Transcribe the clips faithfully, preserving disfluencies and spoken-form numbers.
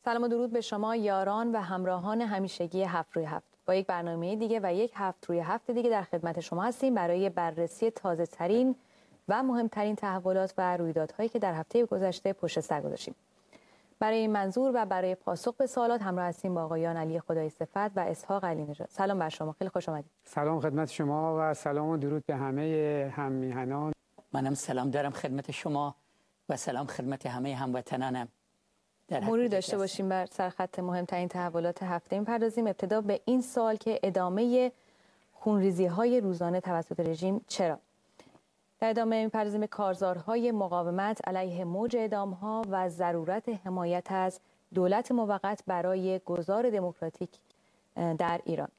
سلام و درود به شما یاران و همراهان همیشگی هفت روی هفت. با یک برنامه دیگه و یک هفت روی هفت دیگه در خدمت شما هستیم برای بررسی تازه ترین و مهمترین تحولات و رویدادهایی که در هفته گذشته پشت سر گذاشتیم. برای این منظور و برای پاسخ به سوالات همراه هستیم با آقایان علی خدای صفت و اسحاق علی نژاد. سلام بر شما، خیلی خوش آمدید. سلام خدمت شما و سلام و درود به همه هممیهنان. منم سلام دارم خدمت شما و سلام خدمت همه هموطنانم. مروری داشته باشیم بر سرخط مهمترین تحولات هفته. می‌پردازیم ابتدا به این سوال که ادامه خونریزی‌های روزانه توسط رژیم چرا؟ در ادامه می‌پردازیم به کارزارهای مقاومت علیه موج اعدام‌ها و ضرورت حمایت از دولت موقت برای گذار دموکراتیک در ایران.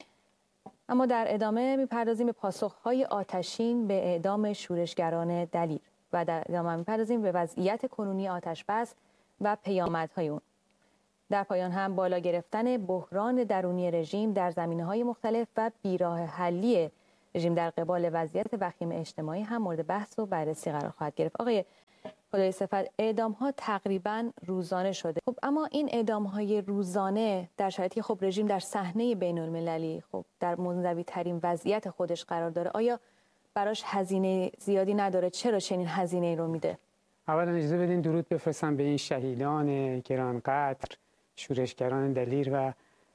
اما در ادامه می‌پردازیم به پاسخ‌های آتشین به اعدام شورشگران دلیر و در ادامه می‌پردازیم به وضعیت کنونی آتش‌بس و پیامدهای اون. در پایان هم بالا گرفتن بحران درونی رژیم در زمینه‌های مختلف و بیراه حلی رژیم در قبال وضعیت وخیم اجتماعی هم مورد بحث و بررسی قرار خواهد گرفت. آقای خدای صفت، اعدام‌ها تقریباً روزانه شده. خب اما این اعدام‌های روزانه در شرایطی که خب رژیم در صحنه بین‌المللی خب در منزوی‌ترین وضعیت خودش قرار داره، آیا براش هزینه زیادی نداره؟ چرا چنین هزینه‌ای رو میده؟ اولا اجازه بدین درود بفرستم به این شهیدان گرانقدر، شورشگران دلیر و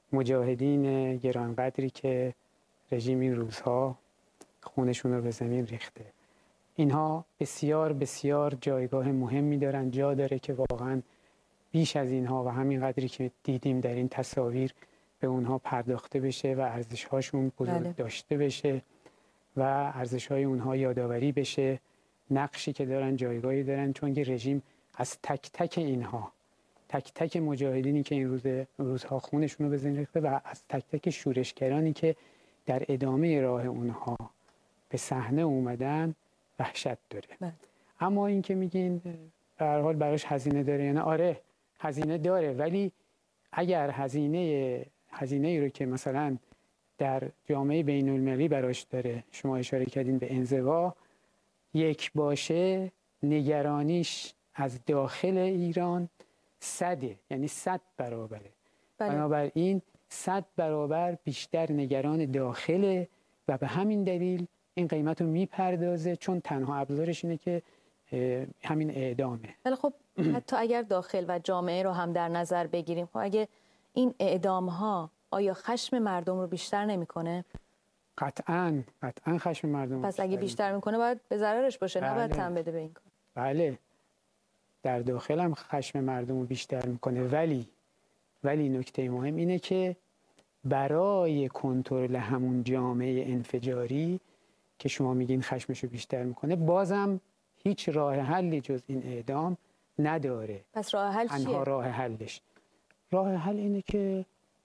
مجاهدین گرانقدری که رژیم این روزها خونشون رو به زمین ریخته. اینها بسیار بسیار جایگاه مهمی دارن. جا داره که واقعا بیش از اینها و همین قدری که دیدیم در این تصاویر به اونها پرداخته بشه و ارزش‌هاشون بزرگ داشته بشه و ارزش‌های اونها یادآوری بشه. نقشی که دارن، جایگاهی دارن، چون که رژیم از تک تک اینها، تک تک مجاهدینی که این روز روزها خونشون رو به زمین ریخته و از تک تک شورشگرانی که در ادامه راه اونها به صحنه اومدن وحشت داره. بله. اما این که میگین به هر حال براش هزینه داره، یعنی آره هزینه داره، ولی اگر هزینه هزینه ای رو که مثلا در جامعه بین المللی براش داره، شما اشاره کردین به انزوا، یک باشه، نگرانیش از داخل ایران صده، یعنی صد برابره. بله. بنابراین صد برابر بیشتر نگران داخله و به همین دلیل این قیمت رو میپردازه، چون تنها ابزارش اینه که همین اعدامه. ولی خب حتی اگر داخل و جامعه رو هم در نظر بگیریم، خب اگه این اعدام ها آیا خشم مردم رو بیشتر نمیکنه؟ قطعاً قطعاً خشم مردم. پس اگه بیشتر میکنه باید به ضررش باشه. بله. نباید تن بده به این کار. بله، در داخل هم خشم مردم رو بیشتر میکنه، ولی ولی نکته مهم اینه که برای کنترل همون جامعه انفجاری که شما میگین خشمشو بیشتر میکنه، بازم هیچ راه حلی جز این اعدام نداره. پس راه حل چیه؟ تنها راه حلش راه حل اینه که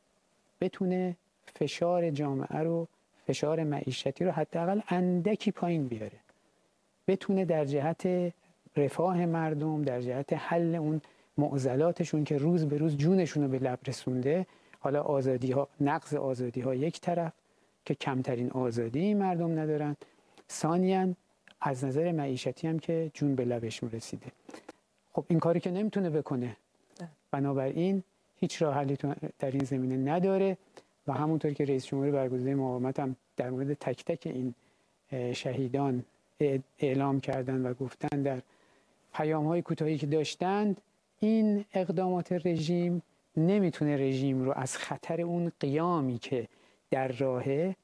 بتونه فشار جامعه رو، فشار معیشتی رو حداقل اندکی پایین بیاره، بتونه در جهت رفاه مردم، در جهت حل اون معضلاتشون که روز به روز جونشون رو به لب رسونده، حالا آزادی ها، نقض آزادی ها یک طرف که کمترین آزادی مردم ندارن، ثانیاً از نظر معیشتی هم که جون به لبشون رسیده. خب این کاری که نمیتونه بکنه، بنابراین هیچ راه حلی در این زمینه نداره و همونطور که رئیس جمهور برگزیده مقاومت هم در مورد تک تک این شهیدان اعلام کردن و گفتن در پیام‌های کوتاهی که داشتند، این اقدامات رژیم نمیتونه رژیم رو از خطر اون قیامی که در راه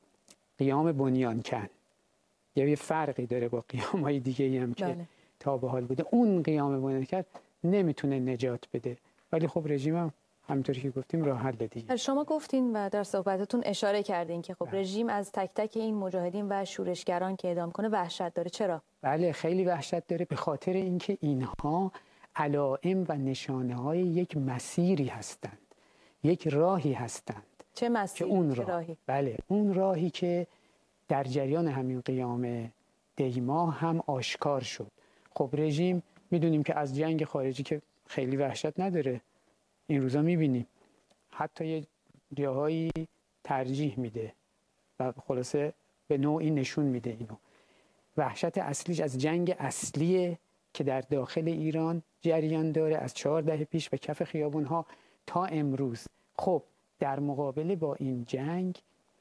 قیام بنیانکن، یه فرقی داره با قیام‌های دیگه‌ای هم که بله. تا به حال بوده، اون قیام بنیانکن نمیتونه نجات بده، ولی خب رژیم هم همونطوری که گفتیم راه حل دیگه. شما گفتین و در صحبتتون اشاره کردین که خب بله. رژیم از تک تک این مجاهدین و شورشگران که اعدام کنه وحشت داره. چرا؟ بله خیلی وحشت داره، به خاطر اینکه اینها علائم و نشانه‌های یک مسیری هستند، یک راهی هستند. چه مسیری؟ که اون چه راه. راهی؟ بله اون راهی که در جریان همین قیام دیما هم آشکار شد. خب رژیم میدونیم که از جنگ خارجی که خیلی وحشت نداره، این روزا میبینیم حتی یه جاهایی ترجیح میده و خلاصه به نوعی نشون میده اینو. وحشت اصلیش از جنگ اصلیه که در داخل ایران جریان داره از چهار دهه پیش و کف خیابونها تا امروز. خب در مقابله با این جنگ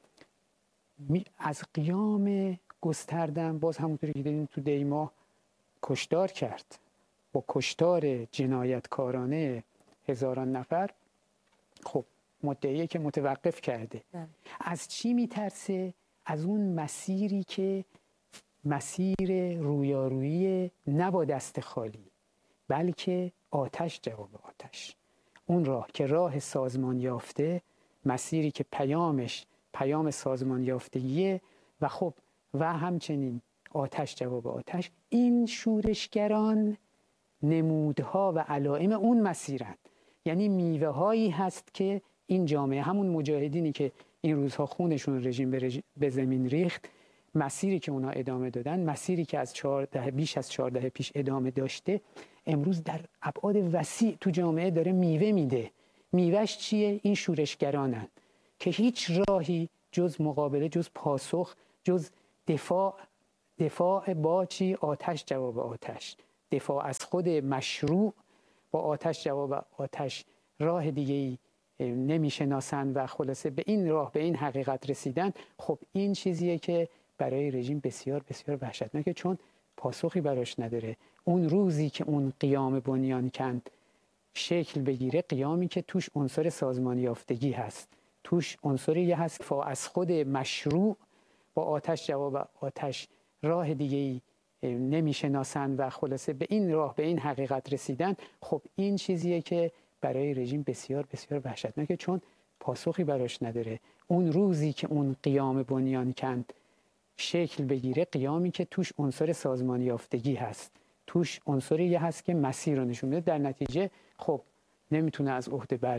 از قیام گستردن باز همونطوری که دیدیم تو دیما کشتار کرد، با کشتار جنایتکارانه هزاران نفر. خب مدعیه که متوقف کرده. ده. از چی میترسه؟ از اون مسیری که مسیر رویارویی نه با دست خالی، بلکه آتش جواب آتش، اون راه که راه سازمان یافته، مسیری که پیامش پیام سازمان یافتگیه و خب و همچنین آتش جواب آتش. این شورشگران نمودها و علائم اون مسیرند، یعنی میوه هایی هست که این جامعه، همون مجاهدینی که این روزها خونشون رژیم به, رژیم به زمین ریخت، مسیری که اونا ادامه دادن، مسیری که از چهارده بیش از چهارده پیش ادامه داشته، امروز در ابعاد وسیع تو جامعه داره میوه میده. میوهش چیه؟ این شورشگرانن که هیچ راهی جز مقابله، جز پاسخ، جز دفاع دفاع با چی؟ آتش جواب آتش، دفاع از خود مشروع با آتش جواب آتش، راه دیگه‌ای نمیشناسن و خلاصه به این راه، به این حقیقت رسیدن. خب این چیزیه که برای رژیم بسیار بسیار وحشتناکه، چون پاسخی براش نداره. اون روزی که اون قیام بنیان کند شکل بگیره، قیامی که توش عنصر سازمان یافتگی هست، توش عنصری هست دفاع از خود مشروع با آتش جواب آتش، راه دیگه‌ای نمیشناسن و خلاصه به این راه، به این حقیقت رسیدن. خب این چیزیه که برای رژیم بسیار بسیار وحشتناکه، چون پاسخی براش نداره. اون روزی که اون قیام بنیان کند شکل بگیره، قیامی که توش عنصر سازمان یافتگی هست، توش عنصری هست که مسیر رو نشون میده. در نتیجه خب نمیتونه از عهده بر